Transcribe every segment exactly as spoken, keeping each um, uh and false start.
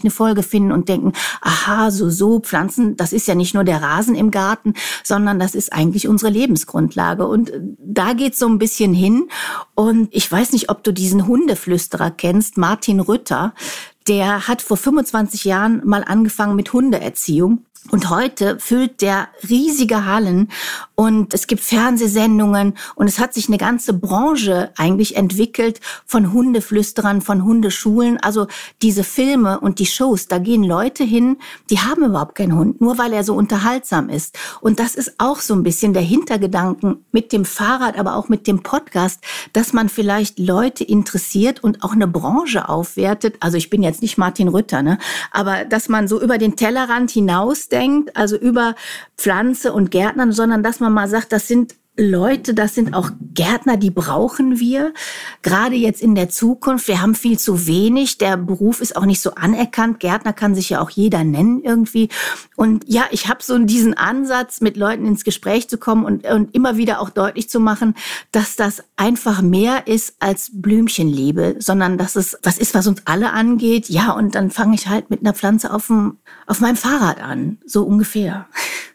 eine Folge finden und denken, aha, so, so, Pflanzen, das ist ja nicht nur der Rasen im Garten, sondern das ist eigentlich unsere Lebensgrundlage. Und da geht's so ein bisschen hin. Und ich weiß nicht, ob du diesen Hundeflüsterer kennst, Martin Rütter. Der hat vor fünfundzwanzig Jahren mal angefangen mit Hundeerziehung. Und heute füllt der riesige Hallen und es gibt Fernsehsendungen und es hat sich eine ganze Branche eigentlich entwickelt von Hundeflüsterern, von Hundeschulen. Also diese Filme und die Shows, da gehen Leute hin, die haben überhaupt keinen Hund, nur weil er so unterhaltsam ist. Und das ist auch so ein bisschen der Hintergedanken mit dem Fahrrad, aber auch mit dem Podcast, dass man vielleicht Leute interessiert und auch eine Branche aufwertet. Also ich bin jetzt nicht Martin Rütter, ne? Aber dass man so über den Tellerrand hinaus denkt, also über Pflanze und Gärtnern, sondern dass man mal sagt, das sind Leute, das sind auch Gärtner, die brauchen wir, gerade jetzt in der Zukunft. Wir haben viel zu wenig, der Beruf ist auch nicht so anerkannt. Gärtner kann sich ja auch jeder nennen irgendwie. Und ja, ich habe so diesen Ansatz, mit Leuten ins Gespräch zu kommen und, und immer wieder auch deutlich zu machen, dass das einfach mehr ist als Blümchenliebe, sondern dass es was ist, was uns alle angeht. Ja, und dann fange ich halt mit einer Pflanze auf, dem, auf meinem Fahrrad an, so ungefähr.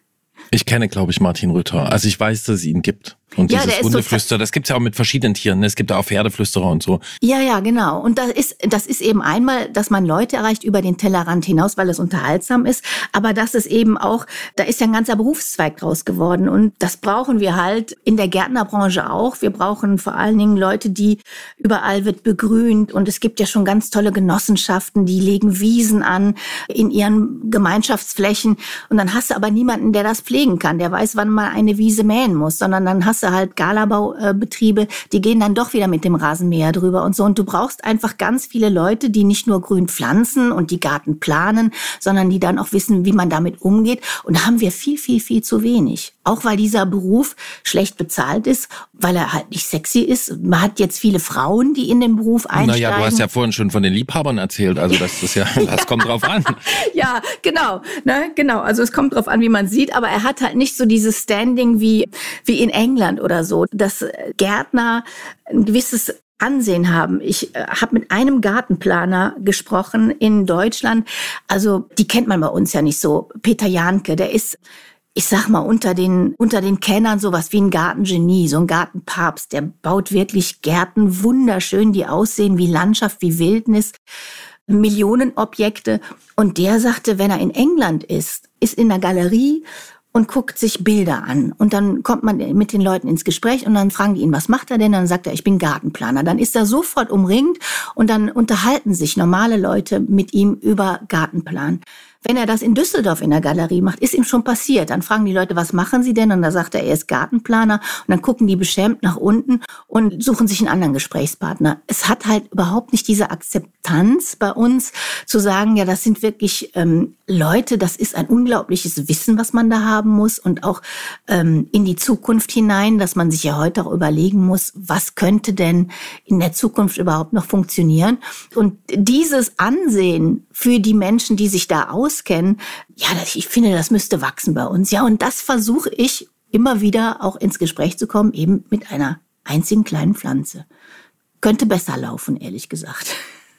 Ich kenne, glaube ich, Martin Rütter. Also ich weiß, dass es ihn gibt. Und ja, dieses Hundeflüsterer, das gibt's ja auch mit verschiedenen Tieren. Es gibt ja auch Pferdeflüsterer und so. Ja, ja, genau. Und das ist, das ist eben einmal, dass man Leute erreicht über den Tellerrand hinaus, weil es unterhaltsam ist. Aber das ist eben auch, da ist ja ein ganzer Berufszweig draus geworden. Und das brauchen wir halt in der Gärtnerbranche auch. Wir brauchen vor allen Dingen Leute, die überall wird begrünt. Und es gibt ja schon ganz tolle Genossenschaften, die legen Wiesen an in ihren Gemeinschaftsflächen. Und dann hast du aber niemanden, der das pflegen kann, der weiß, wann man eine Wiese mähen muss, sondern dann hast du halt Galabaubetriebe, die gehen dann doch wieder mit dem Rasenmäher drüber und so. Und du brauchst einfach ganz viele Leute, die nicht nur grün pflanzen und die Garten planen, sondern die dann auch wissen, wie man damit umgeht. Und da haben wir viel, viel, viel zu wenig. Auch weil dieser Beruf schlecht bezahlt ist, weil er halt nicht sexy ist. Man hat jetzt viele Frauen, die in den Beruf einsteigen. Naja, du hast ja vorhin schon von den Liebhabern erzählt, also das ist ja, das kommt drauf an. Ja, genau, ne, genau. Also es kommt drauf an, wie man sieht, aber er hat halt nicht so dieses Standing wie, wie in England oder so, dass Gärtner ein gewisses Ansehen haben. Ich äh, habe mit einem Gartenplaner gesprochen in Deutschland. Also die kennt man bei uns ja nicht so. Peter Jahnke, der ist, ich sag mal, unter den unter den Kennern sowas wie ein Gartengenie, so ein Gartenpapst. Der baut wirklich Gärten wunderschön, die aussehen wie Landschaft, wie Wildnis. Millionenobjekte. Und der sagte, wenn er in England ist, ist in der Galerie und guckt sich Bilder an. Und dann kommt man mit den Leuten ins Gespräch und dann fragen die ihn, was macht er denn? Dann sagt er, ich bin Gartenplaner. Dann ist er sofort umringt und dann unterhalten sich normale Leute mit ihm über Gartenplan. Wenn er das in Düsseldorf in der Galerie macht, ist ihm schon passiert. Dann fragen die Leute, was machen Sie denn? Und da sagt er, er ist Gartenplaner. Und dann gucken die beschämt nach unten und suchen sich einen anderen Gesprächspartner. Es hat halt überhaupt nicht diese Akzeptanz bei uns, zu sagen, ja, das sind wirklich ähm, Leute, das ist ein unglaubliches Wissen, was man da haben muss. Und auch ähm, in die Zukunft hinein, dass man sich ja heute auch überlegen muss, was könnte denn in der Zukunft überhaupt noch funktionieren? Und dieses Ansehen für die Menschen, die sich da aus kennen, ja, ich finde, das müsste wachsen bei uns. Ja, und das versuche ich immer wieder auch ins Gespräch zu kommen, eben mit einer einzigen kleinen Pflanze. Könnte besser laufen, ehrlich gesagt.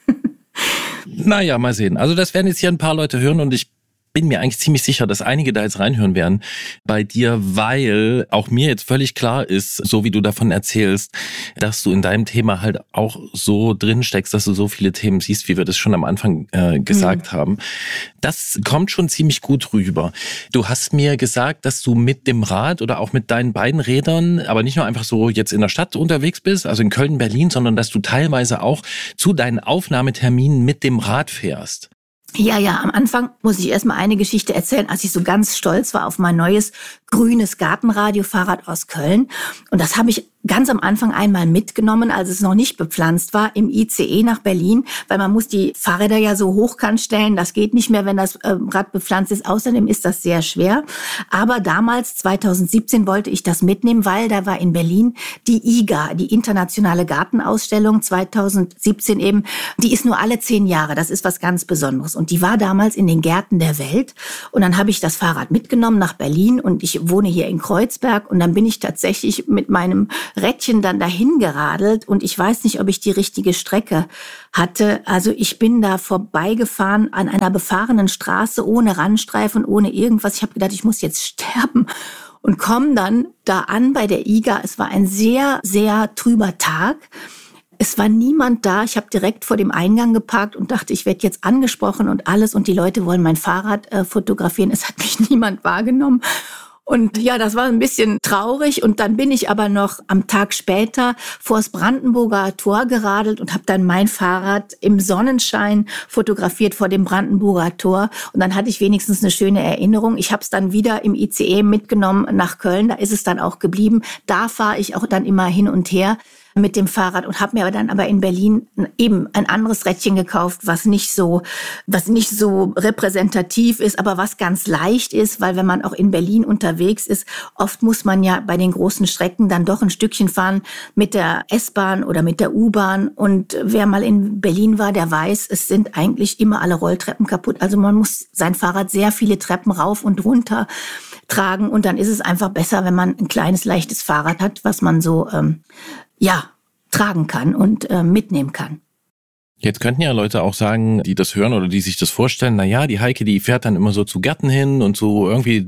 Naja, mal sehen. Also das werden jetzt hier ein paar Leute hören und ich bin mir eigentlich ziemlich sicher, dass einige da jetzt reinhören werden bei dir, weil auch mir jetzt völlig klar ist, so wie du davon erzählst, dass du in deinem Thema halt auch so drin steckst, dass du so viele Themen siehst, wie wir das schon am Anfang äh, gesagt mhm. haben. Das kommt schon ziemlich gut rüber. Du hast mir gesagt, dass du mit dem Rad oder auch mit deinen beiden Rädern, aber nicht nur einfach so jetzt in der Stadt unterwegs bist, also in Köln, Berlin, sondern dass du teilweise auch zu deinen Aufnahmeterminen mit dem Rad fährst. Ja, ja, am Anfang muss ich erstmal eine Geschichte erzählen, als ich so ganz stolz war auf mein neues grünes Gartenradiofahrrad aus Köln. Und das habe ich ganz am Anfang einmal mitgenommen, als es noch nicht bepflanzt war, im I C E nach Berlin, weil man muss die Fahrräder ja so hochkant stellen. Das geht nicht mehr, wenn das äh, Rad bepflanzt ist. Außerdem ist das sehr schwer. Aber damals, zweitausendsiebzehn, wollte ich das mitnehmen, weil da war in Berlin die I G A, die Internationale Gartenausstellung zweitausendsiebzehn eben. Die ist nur alle zehn Jahre. Das ist was ganz Besonderes. Und die war damals in den Gärten der Welt. Und dann habe ich das Fahrrad mitgenommen nach Berlin und ich wohne hier in Kreuzberg. Und dann bin ich tatsächlich mit meinem Rädchen dann dahin geradelt und ich weiß nicht, ob ich die richtige Strecke hatte. Also ich bin da vorbeigefahren an einer befahrenen Straße ohne Randstreifen, ohne irgendwas. Ich habe gedacht, ich muss jetzt sterben. Und komme dann da an bei der I G A. Es war ein sehr, sehr trüber Tag. Es war niemand da. Ich habe direkt vor dem Eingang geparkt und dachte, ich werde jetzt angesprochen und alles. Und die Leute wollen mein Fahrrad äh, fotografieren. Es hat mich niemand wahrgenommen. Und ja, das war ein bisschen traurig. Und dann bin ich aber noch am Tag später vors Brandenburger Tor geradelt und habe dann mein Fahrrad im Sonnenschein fotografiert vor dem Brandenburger Tor. Und dann hatte ich wenigstens eine schöne Erinnerung. Ich habe es dann wieder im I C E mitgenommen nach Köln. Da ist es dann auch geblieben. Da fahre ich auch dann immer hin und her mit dem Fahrrad und habe mir aber dann aber in Berlin eben ein anderes Rädchen gekauft, was nicht so, was nicht so repräsentativ ist, aber was ganz leicht ist, weil wenn man auch in Berlin unterwegs ist, oft muss man ja bei den großen Strecken dann doch ein Stückchen fahren mit der S-Bahn oder mit der U-Bahn. Und wer mal in Berlin war, der weiß, es sind eigentlich immer alle Rolltreppen kaputt. Also man muss sein Fahrrad sehr viele Treppen rauf und runter tragen und dann ist es einfach besser, wenn man ein kleines, leichtes Fahrrad hat, was man so ähm, ja, tragen kann und äh, mitnehmen kann. Jetzt könnten ja Leute auch sagen, die das hören oder die sich das vorstellen, na ja, die Heike, die fährt dann immer so zu Gärten hin und zu irgendwie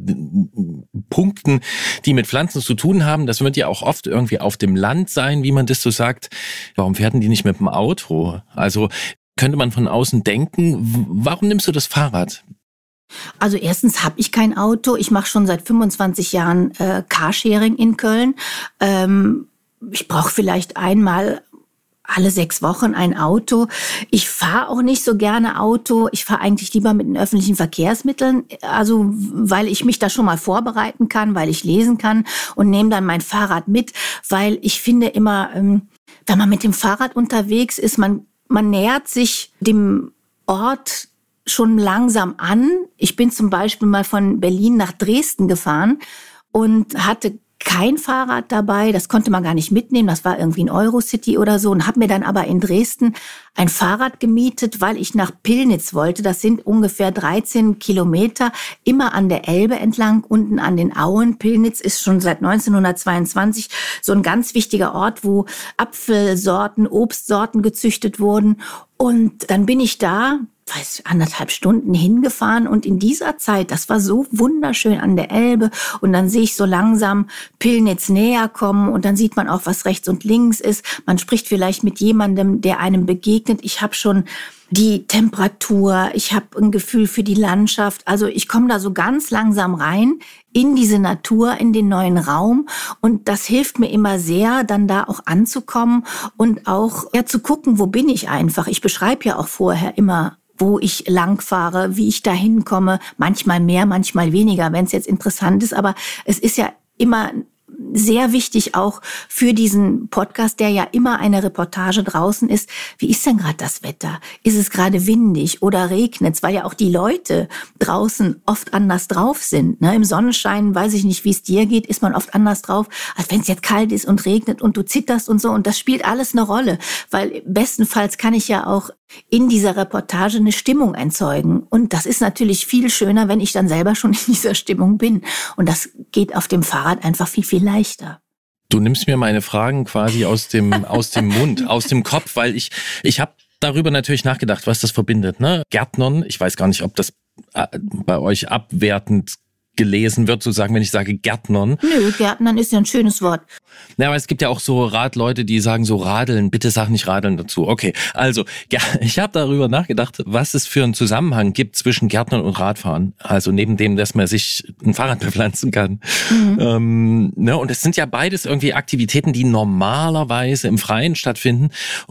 Punkten, die mit Pflanzen zu tun haben. Das wird ja auch oft irgendwie auf dem Land sein, wie man das so sagt. Warum fährt denn die nicht mit dem Auto? Also könnte man von außen denken, warum nimmst du das Fahrrad? Also erstens habe ich kein Auto. Ich mache schon seit fünfundzwanzig Jahren äh, Carsharing in Köln. Ähm, Ich brauche vielleicht einmal alle sechs Wochen ein Auto. Ich fahre auch nicht so gerne Auto. Ich fahre eigentlich lieber mit den öffentlichen Verkehrsmitteln, also weil ich mich da schon mal vorbereiten kann, weil ich lesen kann und nehme dann mein Fahrrad mit, weil ich finde immer, wenn man mit dem Fahrrad unterwegs ist, man, man nähert sich dem Ort schon langsam an. Ich bin zum Beispiel mal von Berlin nach Dresden gefahren und hatte kein Fahrrad dabei, das konnte man gar nicht mitnehmen, das war irgendwie ein Eurocity oder so und habe mir dann aber in Dresden ein Fahrrad gemietet, weil ich nach Pillnitz wollte. Das sind ungefähr dreizehn Kilometer, immer an der Elbe entlang, unten an den Auen. Pillnitz ist schon seit neunzehnhundertzweiundzwanzig so ein ganz wichtiger Ort, wo Apfelsorten, Obstsorten gezüchtet wurden. Und dann bin ich da, weiß anderthalb Stunden hingefahren und in dieser Zeit, das war so wunderschön an der Elbe und dann sehe ich so langsam Pillnitz näher kommen und dann sieht man auch, was rechts und links ist. Man spricht vielleicht mit jemandem, der einem begegnet. Ich habe schon die Temperatur, ich habe ein Gefühl für die Landschaft. Also ich komme da so ganz langsam rein in diese Natur, in den neuen Raum und das hilft mir immer sehr, dann da auch anzukommen und auch ja zu gucken, wo bin ich einfach. Ich beschreibe ja auch vorher immer, wo ich lang fahre, wie ich da hinkomme, manchmal mehr, manchmal weniger, wenn es jetzt interessant ist. Aber es ist ja immer sehr wichtig auch für diesen Podcast, der ja immer eine Reportage draußen ist. Wie ist denn gerade das Wetter? Ist es gerade windig oder regnet es? Weil ja auch die Leute draußen oft anders drauf sind. Ne? Im Sonnenschein, weiß ich nicht, wie es dir geht, ist man oft anders drauf, als wenn es jetzt kalt ist und regnet und du zitterst und so. Und das spielt alles eine Rolle. Weil bestenfalls kann ich ja auch in dieser Reportage eine Stimmung erzeugen. Und das ist natürlich viel schöner, wenn ich dann selber schon in dieser Stimmung bin. Und das geht auf dem Fahrrad einfach viel, viel leichter. Du nimmst mir meine Fragen quasi aus dem, aus dem Mund, aus dem Kopf, weil ich, ich habe darüber natürlich nachgedacht, was das verbindet. Ne? Gärtnern, ich weiß gar nicht, ob das bei euch abwertend gelesen wird, sozusagen, wenn ich sage Gärtnern. Nö, Gärtnern ist ja ein schönes Wort. Ja, aber es gibt ja auch so Radleute, die sagen so Radeln, bitte sag nicht Radeln dazu. Okay, also ich habe darüber nachgedacht, was es für einen Zusammenhang gibt zwischen Gärtnern und Radfahren. Also neben dem, dass man sich ein Fahrrad bepflanzen kann. Mhm. Ähm, ne, und es sind ja beides irgendwie Aktivitäten, die normalerweise im Freien stattfinden.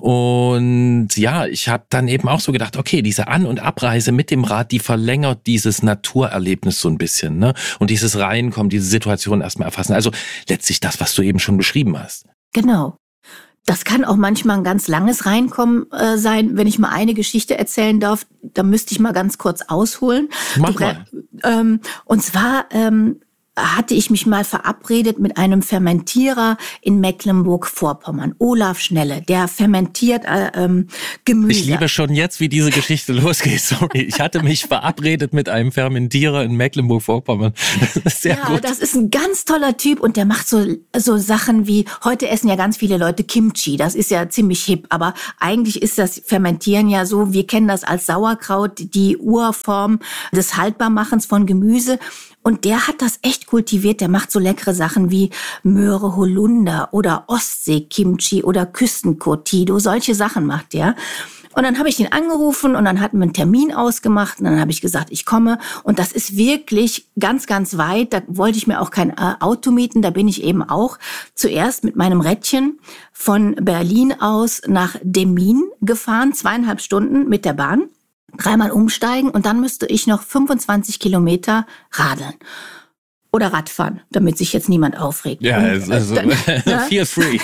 Und ja, ich habe dann eben auch so gedacht, okay, diese An- und Abreise mit dem Rad, die verlängert dieses Naturerlebnis so ein bisschen, ne? Und dieses Reinkommen, diese Situation erstmal erfassen. Also letztlich das, was du eben schon beschrieben hast. Genau. Das kann auch manchmal ein ganz langes Reinkommen äh, sein. Wenn ich mal eine Geschichte erzählen darf, da müsste ich mal ganz kurz ausholen. Mach mal. Ähm, und zwar ähm, hatte ich mich mal verabredet mit einem Fermentierer in Mecklenburg-Vorpommern, Olaf Schnelle, der fermentiert äh, ähm, Gemüse. Ich liebe schon jetzt, wie diese Geschichte losgeht. Sorry, ich hatte mich verabredet mit einem Fermentierer in Mecklenburg-Vorpommern. Das ist sehr ja, gut. Das ist ein ganz toller Typ und der macht so so Sachen wie, heute essen ja ganz viele Leute Kimchi, das ist ja ziemlich hip, aber eigentlich ist das Fermentieren ja so, wir kennen das als Sauerkraut, die Urform des Haltbarmachens von Gemüse. Und der hat das echt kultiviert. Der macht so leckere Sachen wie Möhre Holunder oder Ostsee-Kimchi oder Küstenkurtido. Solche Sachen macht der. Und dann habe ich ihn angerufen und dann hatten wir einen Termin ausgemacht. Und dann habe ich gesagt, ich komme. Und das ist wirklich ganz, ganz weit. Da wollte ich mir auch kein Auto mieten. Da bin ich eben auch zuerst mit meinem Rädchen von Berlin aus nach Demmin gefahren. Zweieinhalb Stunden mit der Bahn. Dreimal umsteigen und dann müsste ich noch fünfundzwanzig Kilometer radeln. Oder Radfahren, damit sich jetzt niemand aufregt. Ja, und, also, dann, feel free.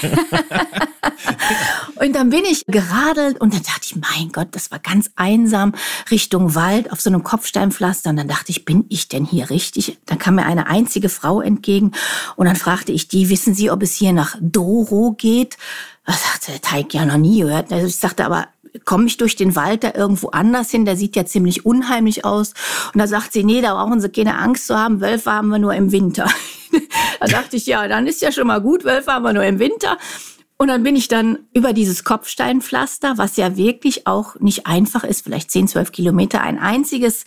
Und dann bin ich geradelt und dann dachte ich, mein Gott, das war ganz einsam Richtung Wald auf so einem Kopfsteinpflaster. Und dann dachte ich, bin ich denn hier richtig? Dann kam mir eine einzige Frau entgegen und dann fragte ich die, wissen Sie, ob es hier nach Doro geht? Das sagte der Teig ja noch nie gehört. Ich sagte aber, komme ich durch den Wald da irgendwo anders hin? Der sieht ja ziemlich unheimlich aus. Und da sagt sie, nee, da brauchen Sie keine Angst zu haben. Wölfe haben wir nur im Winter. Da dachte ich, ja, dann ist ja schon mal gut. Wölfe haben wir nur im Winter. Und dann bin ich dann über dieses Kopfsteinpflaster, was ja wirklich auch nicht einfach ist, vielleicht zehn, zwölf Kilometer. Ein einziges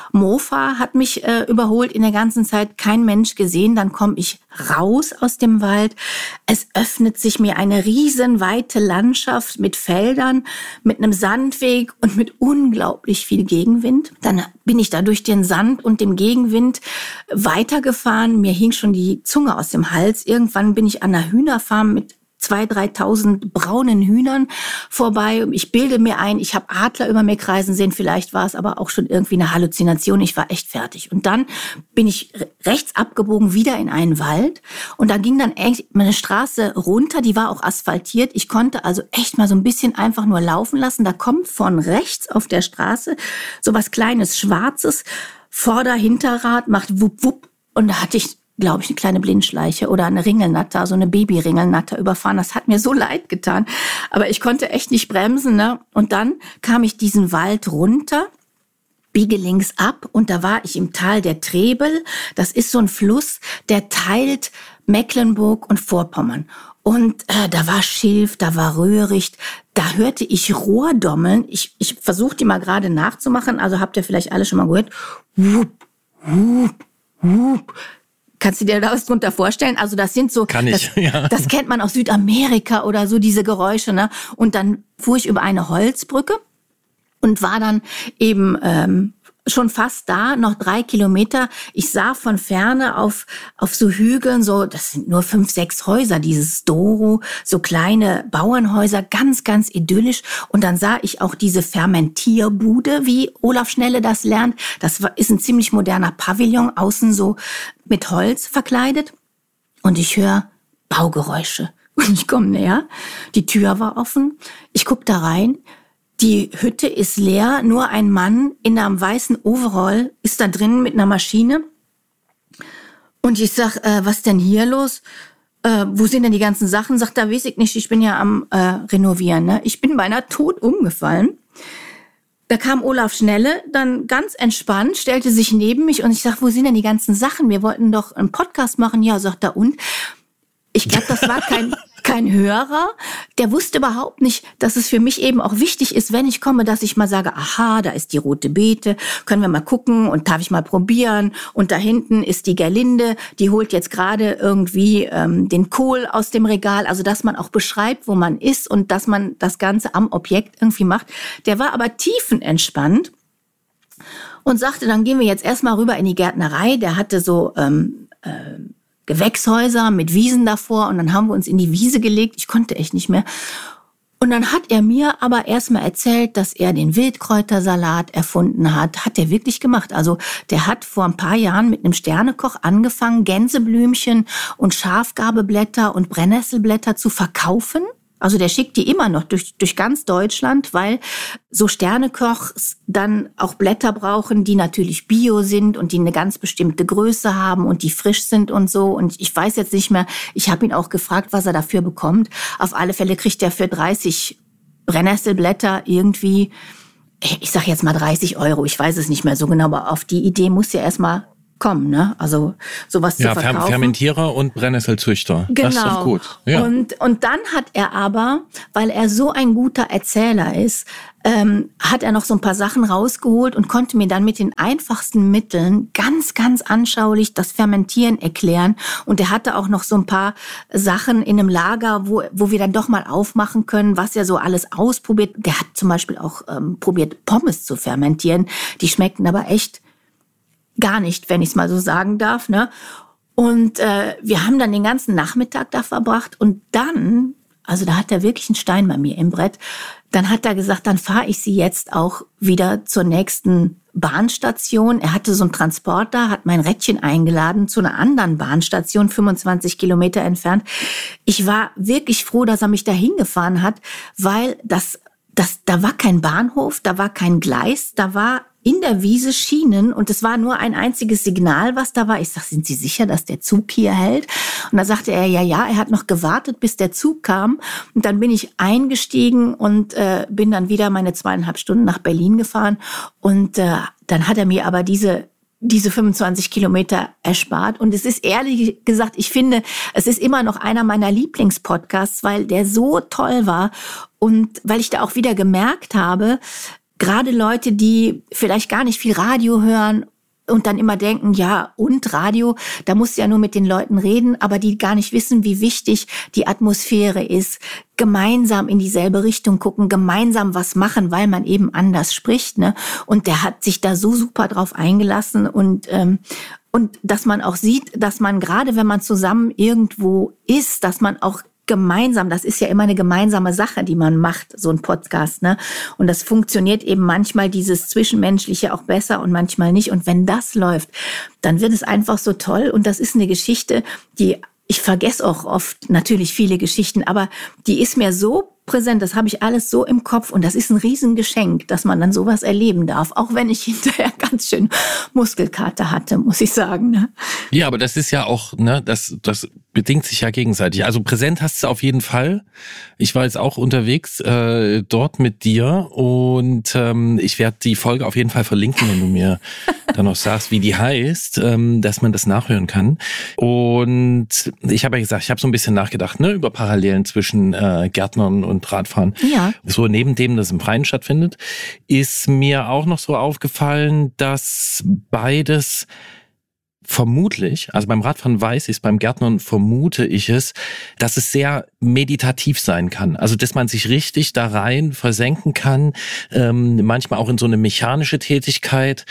Mofa hat mich äh, überholt in der ganzen Zeit, kein Mensch gesehen. Dann komme ich raus aus dem Wald. Es öffnet sich mir eine riesenweite Landschaft mit Feldern, mit einem Sandweg und mit unglaublich viel Gegenwind. Dann bin ich da durch den Sand und dem Gegenwind weitergefahren. Mir hing schon die Zunge aus dem Hals. Irgendwann bin ich an einer Hühnerfarm mit zwei, dreitausend braunen Hühnern vorbei. Ich bilde mir ein, ich habe Adler über mir kreisen sehen. Vielleicht war es aber auch schon irgendwie eine Halluzination. Ich war echt fertig. Und dann bin ich rechts abgebogen wieder in einen Wald. Und da ging dann echt meine Straße runter. Die war auch asphaltiert. Ich konnte also echt mal so ein bisschen einfach nur laufen lassen. Da kommt von rechts auf der Straße so was Kleines, Schwarzes. Vorder-, Hinterrad macht wupp, wupp. Und da hatte ich, glaube ich, eine kleine Blindschleiche oder eine Ringelnatter, so eine Baby-Ringelnatter überfahren. Das hat mir so leid getan. Aber ich konnte echt nicht bremsen, ne? Und dann kam ich diesen Wald runter, biege links ab und da war ich im Tal der Trebel. Das ist so ein Fluss, der teilt Mecklenburg und Vorpommern. Und äh, da war Schilf, da war Röhricht, da hörte ich Rohrdommeln. Ich, ich versuche die mal gerade nachzumachen, also habt ihr vielleicht alle schon mal gehört. Wup, wup, wup. Kannst du dir da was drunter vorstellen? Also das sind so, Kann ich, das, ja. das kennt man aus Südamerika oder so, diese Geräusche, ne? Und dann fuhr ich über eine Holzbrücke und war dann eben ähm, schon fast da, noch drei Kilometer. Ich sah von Ferne auf auf so Hügeln, so das sind nur fünf, sechs Häuser, dieses Doro, so kleine Bauernhäuser, ganz, ganz idyllisch. Und dann sah ich auch diese Fermentierbude, wie Olaf Schnelle das lernt. Das ist ein ziemlich moderner Pavillon, außen so mit Holz verkleidet. Und ich höre Baugeräusche. Und ich komme näher. Die Tür war offen. Ich guck da rein. Die Hütte ist leer, nur ein Mann in einem weißen Overall ist da drin mit einer Maschine. Und ich sag, äh, was denn hier los? Äh, wo sind denn die ganzen Sachen? Sagt, da weiß ich nicht, ich bin ja am äh, Renovieren. Ne? Ich bin beinahe tot umgefallen. Da kam Olaf Schnelle, dann ganz entspannt, stellte sich neben mich und ich sag, wo sind denn die ganzen Sachen? Wir wollten doch einen Podcast machen. Ja, sagt er, und? Ich glaube, das war kein, kein Hörer. Der wusste überhaupt nicht, dass es für mich eben auch wichtig ist, wenn ich komme, dass ich mal sage, aha, da ist die rote Beete, können wir mal gucken und darf ich mal probieren. Und da hinten ist die Gerlinde, die holt jetzt gerade irgendwie ähm, den Kohl aus dem Regal. Also, dass man auch beschreibt, wo man ist und dass man das Ganze am Objekt irgendwie macht. Der war aber tiefenentspannt und sagte, dann gehen wir jetzt erstmal rüber in die Gärtnerei. Der hatte so ähm, äh, Gewächshäuser mit Wiesen davor und dann haben wir uns in die Wiese gelegt. Ich konnte echt nicht mehr. Und dann hat er mir aber erstmal erzählt, dass er den Wildkräutersalat erfunden hat. Hat er wirklich gemacht. Also der hat vor ein paar Jahren mit einem Sternekoch angefangen, Gänseblümchen und Schafgabeblätter und Brennnesselblätter zu verkaufen. Also der schickt die immer noch durch, durch ganz Deutschland, weil so Sternekochs dann auch Blätter brauchen, die natürlich bio sind und die eine ganz bestimmte Größe haben und die frisch sind und so. Und ich weiß jetzt nicht mehr, ich habe ihn auch gefragt, was er dafür bekommt. Auf alle Fälle kriegt er für dreißig Brennnesselblätter irgendwie, ich sag jetzt mal dreißig Euro, ich weiß es nicht mehr so genau, aber auf die Idee muss ja erstmal kommen, ne? Also sowas ja, zu verkaufen. Ja, Fermentierer und Brennnesselzüchter. Genau. Das ist doch gut. Ja. Und, und dann hat er aber, weil er so ein guter Erzähler ist, ähm, hat er noch so ein paar Sachen rausgeholt und konnte mir dann mit den einfachsten Mitteln ganz, ganz anschaulich das Fermentieren erklären. Und er hatte auch noch so ein paar Sachen in einem Lager, wo, wo wir dann doch mal aufmachen können, was er so alles ausprobiert. Der hat zum Beispiel auch ähm, probiert, Pommes zu fermentieren. Die schmeckten aber echt gar nicht, wenn ich es mal so sagen darf, ne? Und äh, wir haben dann den ganzen Nachmittag da verbracht und dann, also da hat er wirklich einen Stein bei mir im Brett, dann hat er gesagt, dann fahre ich sie jetzt auch wieder zur nächsten Bahnstation. Er hatte so einen Transporter, hat mein Rädchen eingeladen zu einer anderen Bahnstation, fünfundzwanzig Kilometer entfernt. Ich war wirklich froh, dass er mich da hingefahren hat, weil das, das, da war kein Bahnhof, da war kein Gleis, da war in der Wiese Schienen und es war nur ein einziges Signal, was da war. Ich sag, sind Sie sicher, dass der Zug hier hält? Und da sagte er, ja, ja, er hat noch gewartet, bis der Zug kam. Und dann bin ich eingestiegen und äh, bin dann wieder meine zweieinhalb Stunden nach Berlin gefahren. Und äh, dann hat er mir aber diese diese fünfundzwanzig Kilometer erspart. Und es ist ehrlich gesagt, ich finde, es ist immer noch einer meiner Lieblingspodcasts, weil der so toll war und weil ich da auch wieder gemerkt habe, gerade Leute, die vielleicht gar nicht viel Radio hören und dann immer denken, ja, und Radio, da musst du ja nur mit den Leuten reden, aber die gar nicht wissen, wie wichtig die Atmosphäre ist, gemeinsam in dieselbe Richtung gucken, gemeinsam was machen, weil man eben anders spricht, ne? Und der hat sich da so super drauf eingelassen und ähm, und dass man auch sieht, dass man gerade, wenn man zusammen irgendwo ist, dass man auch gemeinsam, das ist ja immer eine gemeinsame Sache, die man macht, so ein Podcast, ne? Und das funktioniert eben manchmal dieses Zwischenmenschliche auch besser und manchmal nicht. Und wenn das läuft, dann wird es einfach so toll. Und das ist eine Geschichte, die, ich vergesse auch oft natürlich viele Geschichten, aber die ist mir so präsent, das habe ich alles so im Kopf und das ist ein Riesengeschenk, dass man dann sowas erleben darf, auch wenn ich hinterher ganz schön Muskelkater hatte, muss ich sagen. Ne? Ja, aber das ist ja auch, ne, das, das bedingt sich ja gegenseitig. Also präsent hast du auf jeden Fall. Ich war jetzt auch unterwegs äh, dort mit dir und ähm, ich werde die Folge auf jeden Fall verlinken, wenn du mir dann noch sagst, wie die heißt, ähm, dass man das nachhören kann. Und ich habe ja gesagt, ich habe so ein bisschen nachgedacht, ne, über Parallelen zwischen äh, Gärtnern und und Radfahren. Ja. So neben dem, dass es im Freien stattfindet, ist mir auch noch so aufgefallen, dass beides vermutlich, also beim Radfahren weiß ich es, beim Gärtnern vermute ich es, dass es sehr meditativ sein kann. Also dass man sich richtig da rein versenken kann, ähm, manchmal auch in so eine mechanische Tätigkeit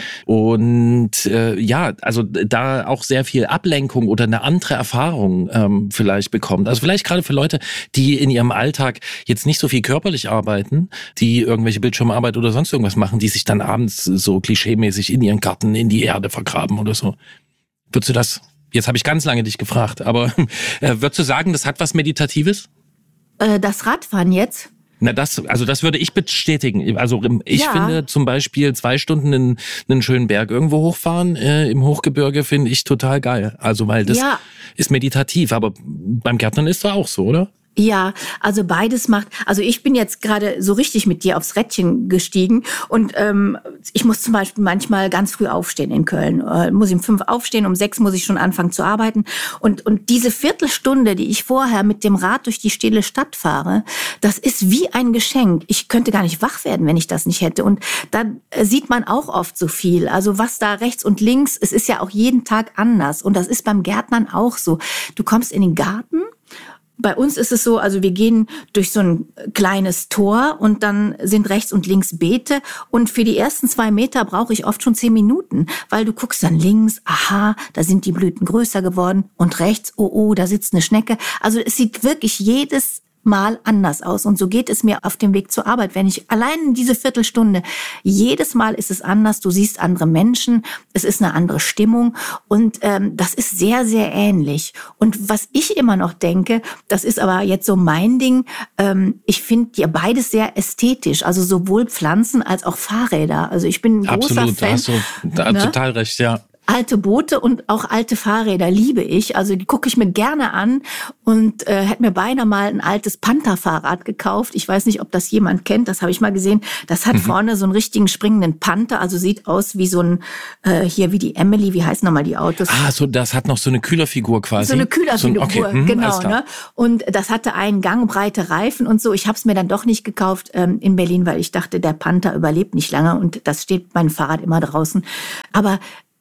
und äh, ja, also da auch sehr viel Ablenkung oder eine andere Erfahrung ähm, vielleicht bekommt. Also vielleicht gerade für Leute, die in ihrem Alltag jetzt nicht so viel körperlich arbeiten, die irgendwelche Bildschirmarbeit oder sonst irgendwas machen, die sich dann abends so klischeemäßig in ihren Garten in die Erde vergraben oder so. Würdest du das, jetzt habe ich ganz lange dich gefragt, aber äh, würdest du sagen, das hat was Meditatives? Äh, das Radfahren jetzt? Na, das, also das würde ich bestätigen. Also ich Ja. finde zum Beispiel zwei Stunden in einen schönen Berg irgendwo hochfahren äh, im Hochgebirge finde ich total geil. Also weil das Ja. ist meditativ, aber beim Gärtnern ist das auch so, oder? Ja, also beides macht, also ich bin jetzt gerade so richtig mit dir aufs Rädchen gestiegen und ähm, ich muss zum Beispiel manchmal ganz früh aufstehen in Köln. Äh, muss ich um fünf aufstehen, um sechs muss ich schon anfangen zu arbeiten und und diese Viertelstunde, die ich vorher mit dem Rad durch die stille Stadt fahre, das ist wie ein Geschenk. Ich könnte gar nicht wach werden, wenn ich das nicht hätte und dann sieht man auch oft so viel. Also was da rechts und links, es ist ja auch jeden Tag anders und das ist beim Gärtnern auch so. Du kommst in den Garten. Bei uns ist es so, also wir gehen durch so ein kleines Tor und dann sind rechts und links Beete und für die ersten zwei Meter brauche ich oft schon zehn Minuten, weil du guckst dann links, aha, da sind die Blüten größer geworden und rechts, oh, oh, da sitzt eine Schnecke. Also es sieht wirklich jedes Mal anders aus. Und so geht es mir auf dem Weg zur Arbeit. Wenn ich allein diese Viertelstunde, jedes Mal ist es anders, du siehst andere Menschen, es ist eine andere Stimmung und ähm, das ist sehr, sehr ähnlich. Und was ich immer noch denke, das ist aber jetzt so mein Ding, ähm, ich finde ja beides sehr ästhetisch, also sowohl Pflanzen als auch Fahrräder. Also ich bin ein großer Absolut, Fan. da hast du da ne? total recht, ja. Alte Boote und auch alte Fahrräder liebe ich. Also die gucke ich mir gerne an und äh, hätte mir beinahe mal ein altes Panther-Fahrrad gekauft. Ich weiß nicht, ob das jemand kennt. Das habe ich mal gesehen. Das hat mhm. vorne so einen richtigen springenden Panther. Also sieht aus wie so ein, äh, hier wie die Emily, wie heißen nochmal die Autos? Ah, so das hat noch so eine Kühlerfigur quasi. So eine Kühlerfigur, so ein, okay. mhm, genau. Ne? Und das hatte einen Gang, breite Reifen und so. Ich habe es mir dann doch nicht gekauft ähm, in Berlin, weil ich dachte, der Panther überlebt nicht lange und das steht mein Fahrrad immer draußen. Aber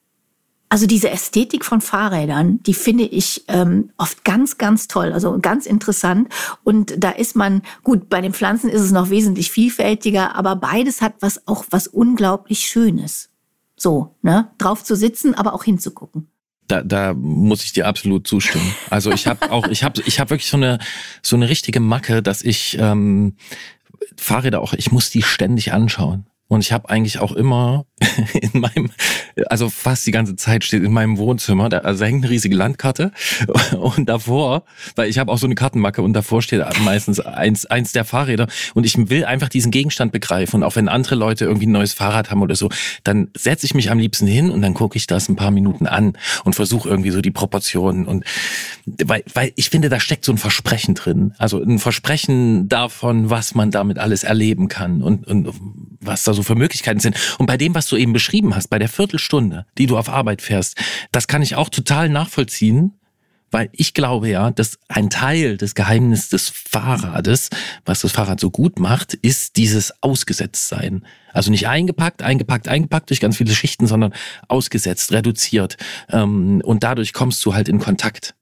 also diese Ästhetik von Fahrrädern, die finde ich ähm, oft ganz, ganz toll, also ganz interessant. Und da ist man, gut, bei den Pflanzen ist es noch wesentlich vielfältiger, aber beides hat was auch was unglaublich Schönes. So, ne, drauf zu sitzen, aber auch hinzugucken. Da, da muss ich dir absolut zustimmen. Also ich habe auch, ich habe, ich habe wirklich so eine so eine richtige Macke, dass ich ähm, Fahrräder auch, ich muss die ständig anschauen. Und ich habe eigentlich auch immer in meinem, also fast die ganze Zeit steht in meinem Wohnzimmer, da also hängt eine riesige Landkarte und davor, weil ich habe auch so eine Kartenmacke und davor steht meistens eins eins der Fahrräder und ich will einfach diesen Gegenstand begreifen und auch wenn andere Leute irgendwie ein neues Fahrrad haben oder so, dann setze ich mich am liebsten hin und dann gucke ich das ein paar Minuten an und versuche irgendwie so die Proportionen und weil, weil ich finde, da steckt so ein Versprechen drin, also ein Versprechen davon, was man damit alles erleben kann und, und was da so für Möglichkeiten sind. Und bei dem, was du eben beschrieben hast, bei der Viertelstunde, die du auf Arbeit fährst, das kann ich auch total nachvollziehen, weil ich glaube ja, dass ein Teil des Geheimnisses des Fahrrades, was das Fahrrad so gut macht, ist dieses Ausgesetztsein. Also nicht eingepackt, eingepackt, eingepackt durch ganz viele Schichten, sondern ausgesetzt, reduziert. Und dadurch kommst du halt in Kontakt.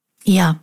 Ja.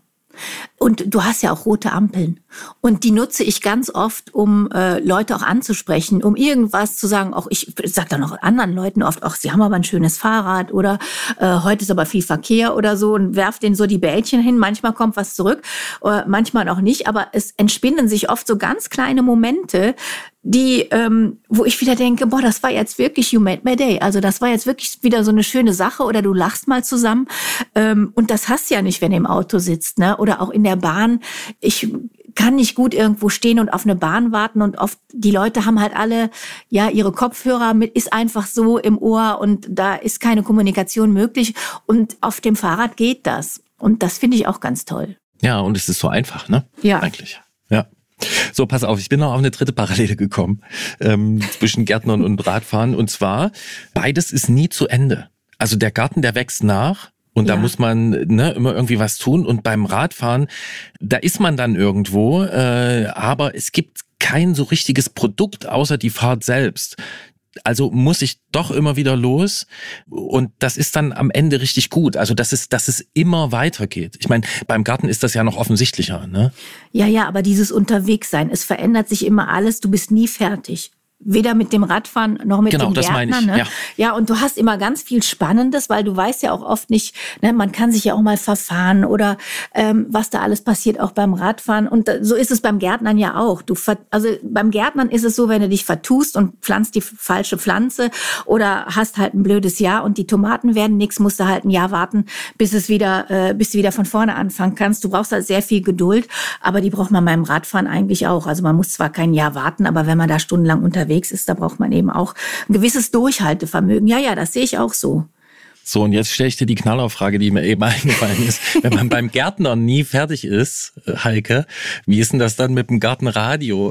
Und du hast ja auch rote Ampeln. Und die nutze ich ganz oft, um äh, Leute auch anzusprechen, um irgendwas zu sagen. Auch ich sage dann auch anderen Leuten oft, ach, sie haben aber ein schönes Fahrrad oder äh, heute ist aber viel Verkehr oder so und werf denen so die Bällchen hin. Manchmal kommt was zurück, äh, manchmal auch nicht. Aber es entspinnen sich oft so ganz kleine Momente, die, ähm, wo ich wieder denke, boah, das war jetzt wirklich you made my day. Also das war jetzt wirklich wieder so eine schöne Sache oder du lachst mal zusammen. Ähm, und das hast du ja nicht, wenn du im Auto sitzt, ne? Oder auch in der Bahn. Ich kann nicht gut irgendwo stehen und auf eine Bahn warten und oft die Leute haben halt alle ja ihre Kopfhörer mit, ist einfach so im Ohr und da ist keine Kommunikation möglich und auf dem Fahrrad geht das. Und das finde ich auch ganz toll. Ja, und es ist so einfach, ne? Ja. Eigentlich. Ja. So, pass auf, ich bin noch auf eine dritte Parallele gekommen ähm, zwischen Gärtnern und Radfahren. Und zwar, beides ist nie zu Ende. Also der Garten, der wächst nach und ja. da muss man ne, immer irgendwie was tun. Und beim Radfahren, da ist man dann irgendwo, äh, aber es gibt kein so richtiges Produkt außer die Fahrt selbst. Also muss ich doch immer wieder los und das ist dann am Ende richtig gut. Also dass es, dass es immer weitergeht. Ich meine, beim Garten ist das ja noch offensichtlicher, ne? Ja, ja, aber dieses Unterwegssein, es verändert sich immer alles, du bist nie fertig. Weder mit dem Radfahren noch mit genau, dem das Gärtner. Meine ich. Ne? Ja. ja, und du hast immer ganz viel Spannendes, weil du weißt ja auch oft nicht, ne, man kann sich ja auch mal verfahren oder ähm, was da alles passiert, auch beim Radfahren. Und so ist es beim Gärtnern ja auch. Du ver- also beim Gärtnern ist es so, wenn du dich vertust und pflanzt die falsche Pflanze oder hast halt ein blödes Jahr und die Tomaten werden nix, musst du halt ein Jahr warten, bis es wieder, äh, bis du wieder von vorne anfangen kannst. Du brauchst halt sehr viel Geduld, aber die braucht man beim Radfahren eigentlich auch. Also man muss zwar kein Jahr warten, aber wenn man da stundenlang unterwegs ist, da braucht man eben auch ein gewisses Durchhaltevermögen. Ja, ja, das sehe ich auch so. So, und jetzt stelle ich dir die Knallerfrage, die mir eben eingefallen ist. Wenn man beim Gärtner nie fertig ist, Heike, wie ist denn das dann mit dem Gartenradio?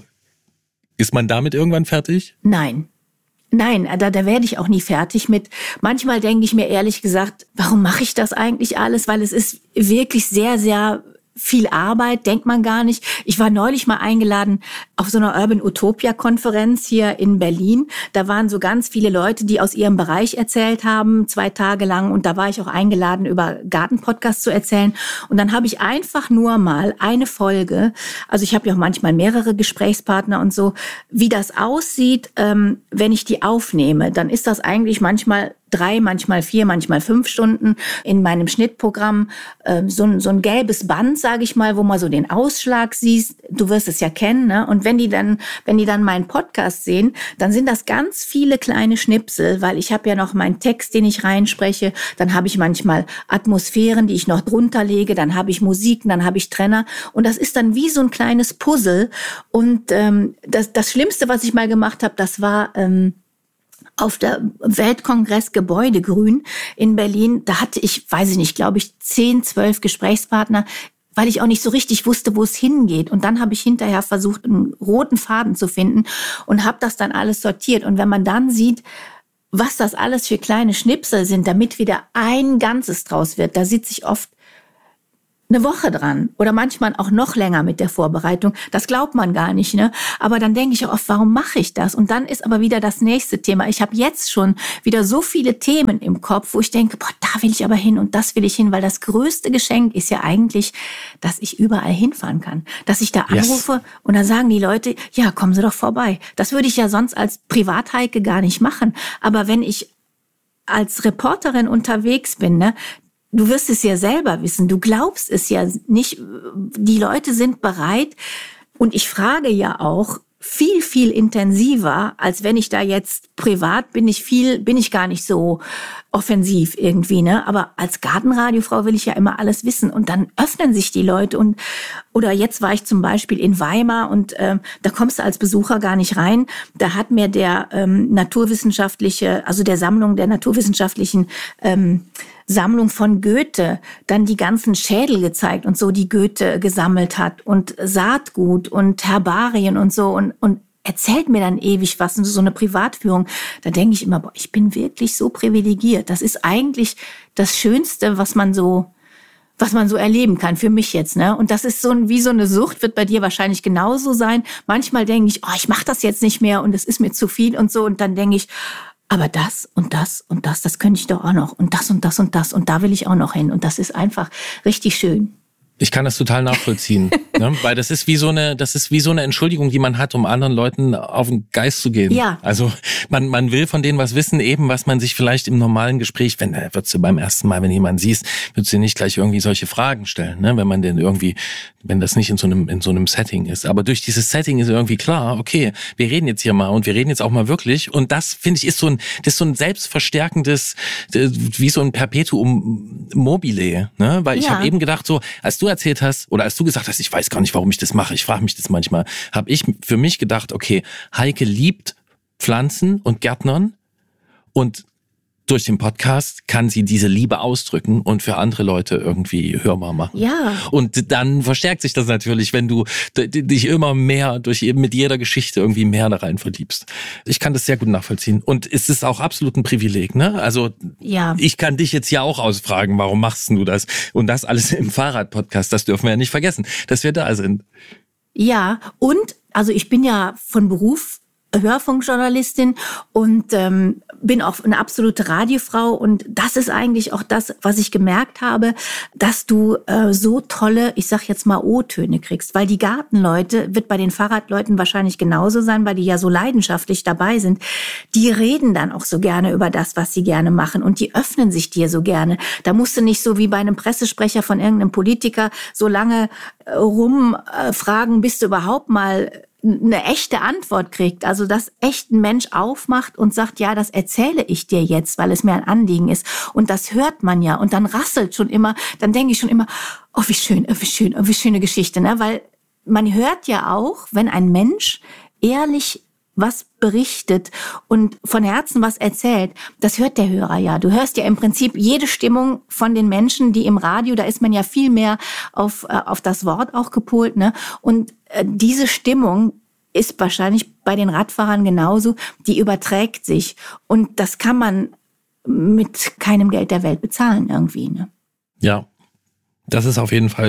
Ist man damit irgendwann fertig? Nein. Nein, da, da werde ich auch nie fertig mit. Manchmal denke ich mir ehrlich gesagt, warum mache ich das eigentlich alles? Weil es ist wirklich sehr, sehr viel Arbeit, denkt man gar nicht. Ich war neulich mal eingeladen auf so einer Urban Utopia Konferenz hier in Berlin. Da waren so ganz viele Leute, die aus ihrem Bereich erzählt haben, zwei Tage lang. Und da war ich auch eingeladen, über Gartenpodcasts zu erzählen. Und dann habe ich einfach nur mal eine Folge, also ich habe ja auch manchmal mehrere Gesprächspartner und so, wie das aussieht, ähm, wenn ich die aufnehme. Dann ist das eigentlich manchmal drei, manchmal vier, manchmal fünf Stunden in meinem Schnittprogramm äh, so, ein, so ein gelbes Band, sage ich mal, wo man so den Ausschlag siehst. Du wirst es ja kennen, ne? Und wenn die dann, wenn die dann meinen Podcast sehen, dann sind das ganz viele kleine Schnipsel, weil ich habe ja noch meinen Text, den ich reinspreche. Dann habe ich manchmal Atmosphären, die ich noch drunter lege. Dann habe ich Musiken, dann habe ich Trenner. Und das ist dann wie so ein kleines Puzzle. Und ähm, das, das Schlimmste, was ich mal gemacht habe, das war ähm, auf der Weltkongress Gebäudegrün in Berlin. Da hatte ich, weiß ich nicht, glaube ich, zehn, zwölf Gesprächspartner, weil ich auch nicht so richtig wusste, wo es hingeht. Und dann habe ich hinterher versucht, einen roten Faden zu finden und habe das dann alles sortiert. Und wenn man dann sieht, was das alles für kleine Schnipsel sind, damit wieder ein Ganzes draus wird, da sitze ich oft eine Woche dran oder manchmal auch noch länger mit der Vorbereitung. Das glaubt man gar nicht, ne? Aber dann denke ich auch oft, warum mache ich das? Und dann ist aber wieder das nächste Thema. Ich habe jetzt schon wieder so viele Themen im Kopf, wo ich denke, boah, da will ich aber hin und das will ich hin, weil das größte Geschenk ist ja eigentlich, dass ich überall hinfahren kann. Dass ich da anrufe yes. und dann sagen die Leute, ja, kommen Sie doch vorbei. Das würde ich ja sonst als Privatheike gar nicht machen. Aber wenn ich als Reporterin unterwegs bin, ne, du wirst es ja selber wissen, du glaubst es ja nicht, die Leute sind bereit und ich frage ja auch viel, viel intensiver, als wenn ich da jetzt privat bin ich viel, bin ich gar nicht so offensiv irgendwie, ne? Aber als Gartenradiofrau will ich ja immer alles wissen und dann öffnen sich die Leute und oder jetzt war ich zum Beispiel in Weimar und ähm, da kommst du als Besucher gar nicht rein. Da hat mir der ähm, naturwissenschaftliche, also der Sammlung der naturwissenschaftlichen ähm, Sammlung von Goethe dann die ganzen Schädel gezeigt und so, die Goethe gesammelt hat und Saatgut und Herbarien und so und, und erzählt mir dann ewig was und so eine Privatführung. Da denke ich immer, boah, ich bin wirklich so privilegiert. Das ist eigentlich das Schönste, was man so, was man so erleben kann, für mich jetzt, ne? Und das ist so ein, wie so eine Sucht, wird bei dir wahrscheinlich genauso sein. Manchmal denke ich, oh, ich mache das jetzt nicht mehr und es ist mir zu viel und so und dann denke ich, aber das und das und das, das könnte ich doch auch noch. Und das und das und das und da will ich auch noch hin. Und das ist einfach richtig schön. Ich kann das total nachvollziehen, ne? Weil das ist wie so eine, das ist wie so eine Entschuldigung, die man hat, um anderen Leuten auf den Geist zu gehen. Ja. Also man man will von denen was wissen, eben was man sich vielleicht im normalen Gespräch, wenn da würdest du beim ersten Mal, wenn jemand siehst, würdest du nicht gleich irgendwie solche Fragen stellen, ne? Wenn man denn irgendwie, wenn das nicht in so einem in so einem Setting ist. Aber durch dieses Setting ist irgendwie klar, okay, wir reden jetzt hier mal und wir reden jetzt auch mal wirklich. Und das finde ich ist so ein, das ist so ein selbstverstärkendes, wie so ein Perpetuum mobile, ne? Weil ich Ja. habe eben gedacht, so als du erzählt hast oder als du gesagt hast, ich weiß gar nicht, warum ich das mache, ich frage mich das manchmal, habe ich für mich gedacht, okay, Heike liebt Pflanzen und Gärtnern und durch den Podcast kann sie diese Liebe ausdrücken und für andere Leute irgendwie hörbar machen. Ja. Und dann verstärkt sich das natürlich, wenn du d- dich immer mehr durch mit jeder Geschichte irgendwie mehr da rein verliebst. Ich kann das sehr gut nachvollziehen. Und es ist auch absolut ein Privileg, ne? Also Ja. ich kann dich jetzt ja auch ausfragen, warum machst du das? Und das alles im Fahrradpodcast, das dürfen wir ja nicht vergessen, dass wir da sind. Ja, und also ich bin ja von Beruf Hörfunkjournalistin und ähm, bin auch eine absolute Radiofrau und das ist eigentlich auch das, was ich gemerkt habe, dass du äh, so tolle, ich sag jetzt mal O-Töne kriegst, weil die Gartenleute, wird bei den Fahrradleuten wahrscheinlich genauso sein, weil die ja so leidenschaftlich dabei sind, die reden dann auch so gerne über das, was sie gerne machen und die öffnen sich dir so gerne. Da musst du nicht so wie bei einem Pressesprecher von irgendeinem Politiker so lange äh, rumfragen, äh, bis du überhaupt mal eine echte Antwort kriegt, also dass echt ein Mensch aufmacht und sagt, ja, das erzähle ich dir jetzt, weil es mir ein Anliegen ist. Und das hört man ja und dann rasselt schon immer, dann denke ich schon immer, oh, wie schön, oh, wie schön, oh, wie schöne Geschichte, ne? Weil man hört ja auch, wenn ein Mensch ehrlich was berichtet und von Herzen was erzählt, das hört der Hörer ja. Du hörst ja im Prinzip jede Stimmung von den Menschen, die im Radio, da ist man ja viel mehr auf, äh, auf das Wort auch gepolt, ne? Und äh, diese Stimmung ist wahrscheinlich bei den Radfahrern genauso, die überträgt sich. Und das kann man mit keinem Geld der Welt bezahlen irgendwie, ne? Ja, das ist auf jeden Fall so.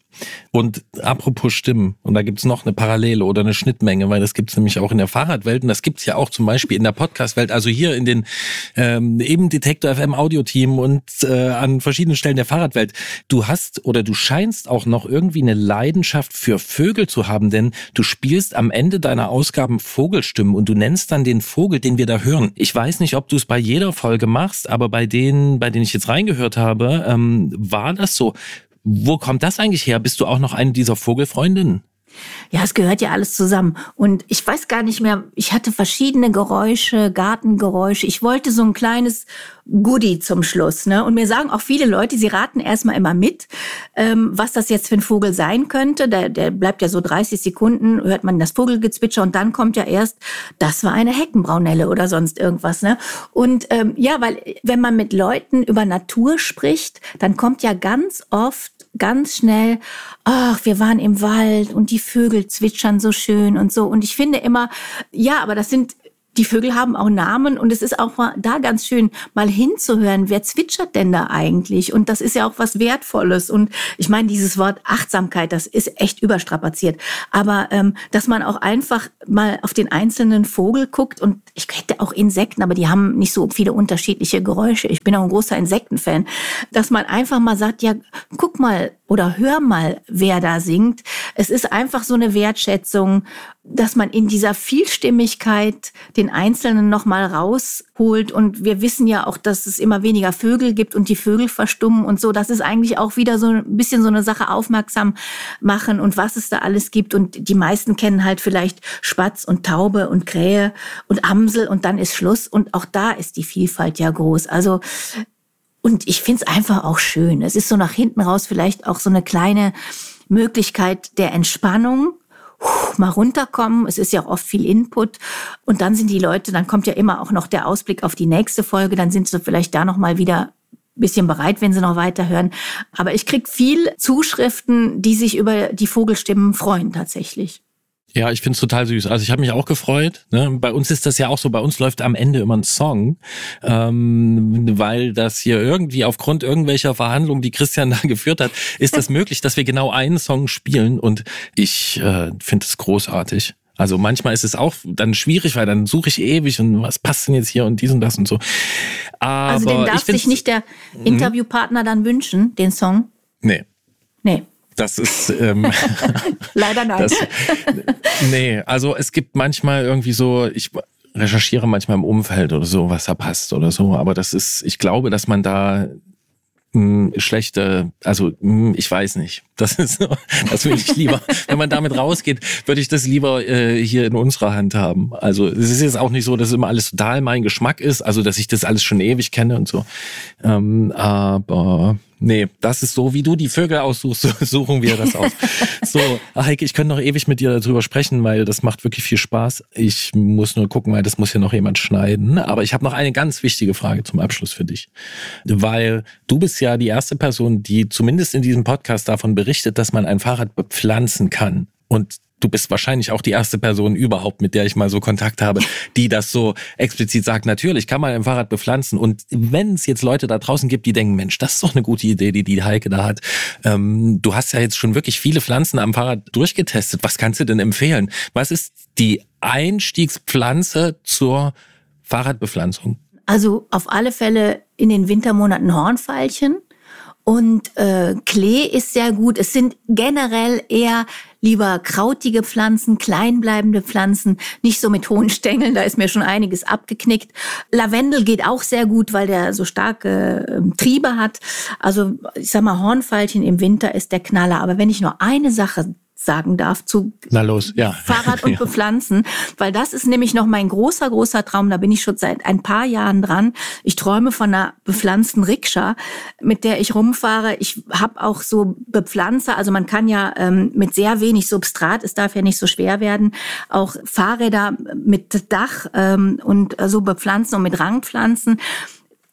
Und apropos Stimmen, und da gibt's noch eine Parallele oder eine Schnittmenge, weil das gibt's nämlich auch in der Fahrradwelt und das gibt's ja auch zum Beispiel in der Podcast-Welt, also hier in den ähm, eben Detektor F M Audio-Team und äh, an verschiedenen Stellen der Fahrradwelt. Du hast oder du scheinst auch noch irgendwie eine Leidenschaft für Vögel zu haben, denn du spielst am Ende deiner Ausgaben Vogelstimmen und du nennst dann den Vogel, den wir da hören. Ich weiß nicht, ob du es bei jeder Folge machst, aber bei denen, bei denen ich jetzt reingehört habe, ähm, war das so. Wo kommt das eigentlich her? Bist du auch noch eine dieser Vogelfreundinnen? Ja, es gehört ja alles zusammen. Und ich weiß gar nicht mehr, ich hatte verschiedene Geräusche, Gartengeräusche. Ich wollte so ein kleines Goodie zum Schluss, ne? Und mir sagen auch viele Leute, sie raten erstmal immer mit, ähm, was das jetzt für ein Vogel sein könnte. Der, der bleibt ja so dreißig Sekunden, hört man das Vogelgezwitscher und dann kommt ja erst, das war eine Heckenbraunelle oder sonst irgendwas, ne? Und ähm, ja, weil wenn man mit Leuten über Natur spricht, dann kommt ja ganz oft ganz schnell, ach, wir waren im Wald und die Vögel zwitschern so schön und so. Und ich finde immer, ja, aber das sind, die Vögel haben auch Namen und es ist auch mal da ganz schön, mal hinzuhören, wer zwitschert denn da eigentlich? Und das ist ja auch was Wertvolles. Und ich meine, dieses Wort Achtsamkeit, das ist echt überstrapaziert. Aber ähm, dass man auch einfach mal auf den einzelnen Vogel guckt und ich hätte auch Insekten, aber die haben nicht so viele unterschiedliche Geräusche. Ich bin auch ein großer Insektenfan. Dass man einfach mal sagt, ja, guck mal oder hör mal, wer da singt. Es ist einfach so eine Wertschätzung, dass man in dieser Vielstimmigkeit den Einzelnen nochmal rausholt. Und wir wissen ja auch, dass es immer weniger Vögel gibt und die Vögel verstummen und so. Das ist eigentlich auch wieder so ein bisschen so eine Sache aufmerksam machen und was es da alles gibt. Und die meisten kennen halt vielleicht Spatz und Taube und Krähe und Amsel und dann ist Schluss. Und auch da ist die Vielfalt ja groß. Also, und ich find's einfach auch schön. Es ist so nach hinten raus vielleicht auch so eine kleine Möglichkeit der Entspannung. Mal runterkommen, es ist ja auch oft viel Input und dann sind die Leute, dann kommt ja immer auch noch der Ausblick auf die nächste Folge, dann sind sie vielleicht da noch mal wieder ein bisschen bereit, wenn sie noch weiterhören. Aber ich krieg viel Zuschriften, die sich über die Vogelstimmen freuen tatsächlich. Ja, ich find's total süß. Also ich habe mich auch gefreut. Ne? Bei uns ist das ja auch so, bei uns läuft am Ende immer ein Song, ähm, weil das hier irgendwie aufgrund irgendwelcher Verhandlungen, die Christian da geführt hat, ist das möglich, dass wir genau einen Song spielen und ich äh, finde es großartig. Also manchmal ist es auch dann schwierig, weil dann suche ich ewig und was passt denn jetzt hier und dies und das und so. Aber also den darf sich nicht der Interviewpartner dann wünschen, den Song? Nee. Nee. Das ist ähm, leider nein. Das, nee, also es gibt manchmal irgendwie so, ich recherchiere manchmal im Umfeld oder so, was da passt oder so, aber das ist, ich glaube, dass man da mh, schlechte, also mh, ich weiß nicht, das ist, das will ich lieber, wenn man damit rausgeht, würde ich das lieber äh, hier in unserer Hand haben. Also es ist jetzt auch nicht so, dass immer alles total mein Geschmack ist, also dass ich das alles schon ewig kenne und so, ähm, aber nee, das ist so, wie du die Vögel aussuchst, so suchen wir das aus. So, Heike, ich könnte noch ewig mit dir darüber sprechen, weil das macht wirklich viel Spaß. Ich muss nur gucken, weil das muss hier noch jemand schneiden. Aber ich habe noch eine ganz wichtige Frage zum Abschluss für dich. Weil du bist ja die erste Person, die zumindest in diesem Podcast davon berichtet, dass man ein Fahrrad bepflanzen kann. Und du bist wahrscheinlich auch die erste Person überhaupt, mit der ich mal so Kontakt habe, die das so explizit sagt, natürlich kann man ein Fahrrad bepflanzen. Und wenn es jetzt Leute da draußen gibt, die denken, Mensch, das ist doch eine gute Idee, die die Heike da hat. Ähm, du hast ja jetzt schon wirklich viele Pflanzen am Fahrrad durchgetestet. Was kannst du denn empfehlen? Was ist die Einstiegspflanze zur Fahrradbepflanzung? Also auf alle Fälle in den Wintermonaten Hornveilchen. Und äh, Klee ist sehr gut. Es sind generell eher lieber krautige Pflanzen, kleinbleibende Pflanzen, nicht so mit hohen Stängeln, da ist mir schon einiges abgeknickt. Lavendel geht auch sehr gut, weil der so starke äh, Triebe hat. Also ich sag mal, Hornveilchen im Winter ist der Knaller. Aber wenn ich nur eine Sache sagen darf zu Na los, ja. Fahrrad und ja. Bepflanzen, weil das ist nämlich noch mein großer, großer Traum, da bin ich schon seit ein paar Jahren dran. Ich träume von einer bepflanzten Rikscha, mit der ich rumfahre. Ich habe auch so Bepflanzer, also man kann ja ähm, mit sehr wenig Substrat, es darf ja nicht so schwer werden, auch Fahrräder mit Dach ähm, und so bepflanzen und mit Rangpflanzen.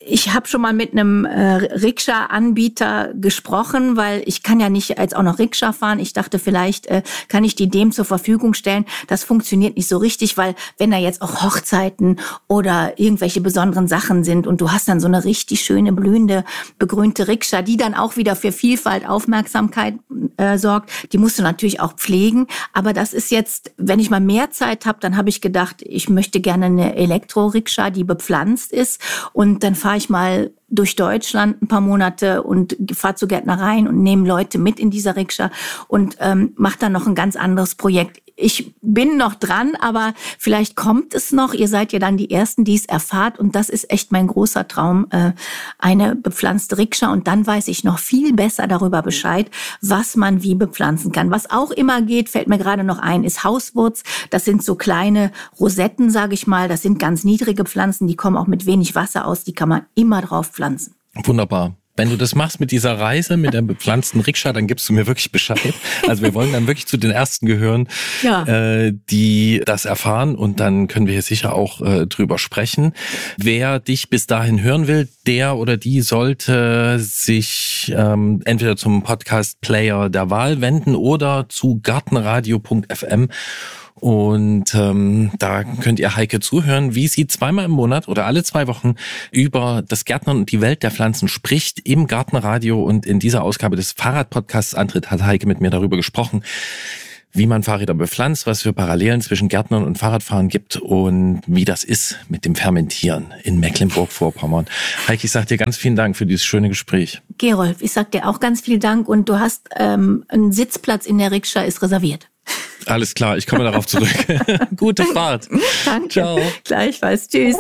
Ich habe schon mal mit einem äh, Rikscha-Anbieter gesprochen, weil ich kann ja nicht als auch noch Rikscha fahren. Ich dachte, vielleicht äh, kann ich die dem zur Verfügung stellen. Das funktioniert nicht so richtig, weil wenn da jetzt auch Hochzeiten oder irgendwelche besonderen Sachen sind und du hast dann so eine richtig schöne, blühende, begrünte Rikscha, die dann auch wieder für Vielfalt, Aufmerksamkeit äh, sorgt, die musst du natürlich auch pflegen. Aber das ist jetzt, wenn ich mal mehr Zeit habe, dann habe ich gedacht, ich möchte gerne eine Elektro-Rikscha, die bepflanzt ist, und dann fahre ich mal durch Deutschland ein paar Monate und fahre zu Gärtnereien und nehme Leute mit in dieser Rikscha und ähm, mache dann noch ein ganz anderes Projekt. Ich bin noch dran, aber vielleicht kommt es noch. Ihr seid ja dann die Ersten, die es erfahrt. Und das ist echt mein großer Traum, äh, eine bepflanzte Rikscha. Und dann weiß ich noch viel besser darüber Bescheid, was man wie bepflanzen kann. Was auch immer geht, fällt mir gerade noch ein, ist Hauswurz. Das sind so kleine Rosetten, sage ich mal. Das sind ganz niedrige Pflanzen, die kommen auch mit wenig Wasser aus. Die kann man immer drauf pflanzen. Wunderbar. Wenn du das machst mit dieser Reise, mit der bepflanzten Rikscha, dann gibst du mir wirklich Bescheid. Also wir wollen dann wirklich zu den Ersten gehören, ja. äh, die das erfahren, und dann können wir hier sicher auch äh, drüber sprechen. Wer dich bis dahin hören will, der oder die sollte sich ähm, entweder zum Podcast-Player der Wahl wenden oder zu gartenradio punkt f m. Und ähm, da könnt ihr Heike zuhören, wie sie zweimal im Monat oder alle zwei Wochen über das Gärtnern und die Welt der Pflanzen spricht im Gartenradio. Und in dieser Ausgabe des Fahrradpodcasts Antritt hat Heike mit mir darüber gesprochen, wie man Fahrräder bepflanzt, was für Parallelen zwischen Gärtnern und Fahrradfahren gibt und wie das ist mit dem Fermentieren in Mecklenburg-Vorpommern. Heike, ich sage dir ganz vielen Dank für dieses schöne Gespräch. Gerolf, ich sag dir auch ganz vielen Dank, und du hast ähm, einen Sitzplatz in der Rikscha ist reserviert. Alles klar, ich komme darauf zurück. Gute Fahrt. Danke. Ciao. Gleichfalls. Tschüss.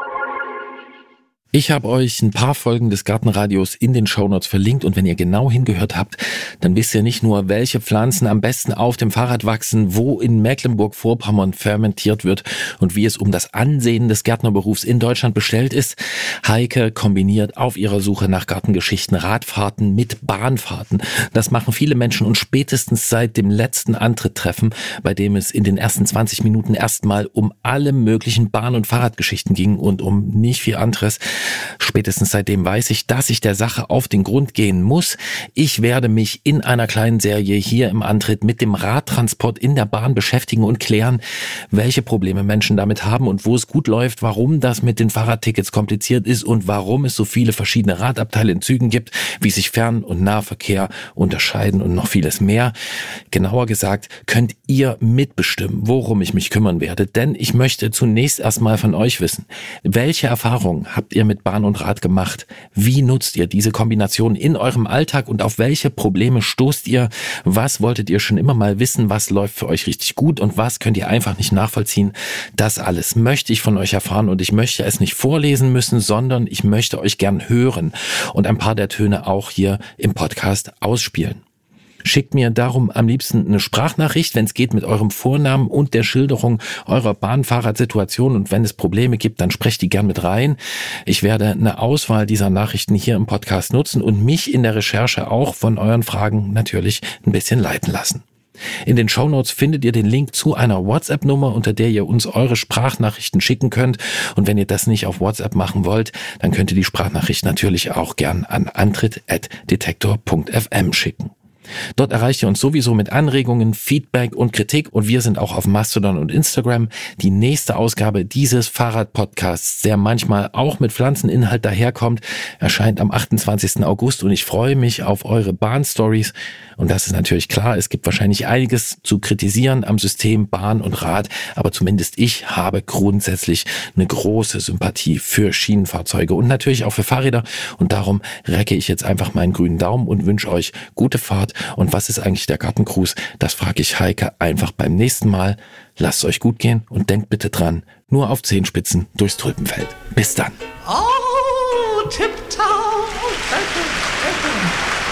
Ich habe euch ein paar Folgen des Gartenradios in den Shownotes verlinkt, und wenn ihr genau hingehört habt, dann wisst ihr nicht nur, welche Pflanzen am besten auf dem Fahrrad wachsen, wo in Mecklenburg-Vorpommern fermentiert wird und wie es um das Ansehen des Gärtnerberufs in Deutschland bestellt ist. Heike kombiniert auf ihrer Suche nach Gartengeschichten Radfahrten mit Bahnfahrten. Das machen viele Menschen, und spätestens seit dem letzten Antritttreffen, bei dem es in den ersten zwanzig Minuten erstmal um alle möglichen Bahn- und Fahrradgeschichten ging und um nicht viel anderes, spätestens seitdem weiß ich, dass ich der Sache auf den Grund gehen muss. Ich werde mich in einer kleinen Serie hier im Antritt mit dem Radtransport in der Bahn beschäftigen und klären, welche Probleme Menschen damit haben und wo es gut läuft, warum das mit den Fahrradtickets kompliziert ist und warum es so viele verschiedene Radabteile in Zügen gibt, wie sich Fern- und Nahverkehr unterscheiden und noch vieles mehr. Genauer gesagt, könnt ihr mitbestimmen, worum ich mich kümmern werde, denn ich möchte zunächst erstmal von euch wissen, welche Erfahrungen habt ihr mit Bahn und Rad gemacht? Wie nutzt ihr diese Kombination in eurem Alltag und auf welche Probleme stoßt ihr? Was wolltet ihr schon immer mal wissen? Was läuft für euch richtig gut und was könnt ihr einfach nicht nachvollziehen? Das alles möchte ich von euch erfahren, und ich möchte es nicht vorlesen müssen, sondern ich möchte euch gern hören und ein paar der Töne auch hier im Podcast ausspielen. Schickt mir darum am liebsten eine Sprachnachricht, wenn es geht, mit eurem Vornamen und der Schilderung eurer Bahnfahrradsituation, und wenn es Probleme gibt, dann sprecht die gern mit rein. Ich werde eine Auswahl dieser Nachrichten hier im Podcast nutzen und mich in der Recherche auch von euren Fragen natürlich ein bisschen leiten lassen. In den Shownotes findet ihr den Link zu einer WhatsApp-Nummer, unter der ihr uns eure Sprachnachrichten schicken könnt. Und wenn ihr das nicht auf WhatsApp machen wollt, dann könnt ihr die Sprachnachricht natürlich auch gern an antritt at detektor punkt f m schicken. Dort erreicht ihr uns sowieso mit Anregungen, Feedback und Kritik, und wir sind auch auf Mastodon und Instagram. Die nächste Ausgabe dieses Fahrrad-Podcasts, der manchmal auch mit Pflanzeninhalt daherkommt, erscheint am achtundzwanzigsten August, und ich freue mich auf eure Bahn-Stories. Und das ist natürlich klar, es gibt wahrscheinlich einiges zu kritisieren am System Bahn und Rad, aber zumindest ich habe grundsätzlich eine große Sympathie für Schienenfahrzeuge und natürlich auch für Fahrräder, und darum recke ich jetzt einfach meinen grünen Daumen und wünsche euch gute Fahrt. Und was ist eigentlich der Gartencruise? Das frage ich Heike einfach beim nächsten Mal. Lasst es euch gut gehen und denkt bitte dran, nur auf Zehenspitzen durchs Tulpenfeld. Bis dann. Oh, tipptopp.